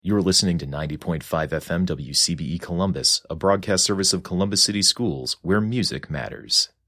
You're listening to 90.5 FM WCBE Columbus, a broadcast service of Columbus City Schools where music matters.